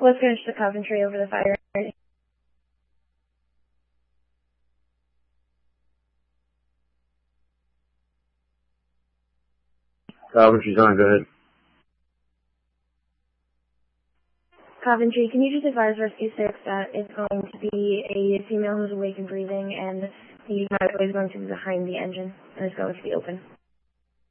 Let's finish the Coventry over the fire. Coventry's on, go ahead. Coventry, can you just advise Rescue 6 that it's going to be a female who's awake and breathing, and the driveway is going to be behind the engine, and it's going to be open?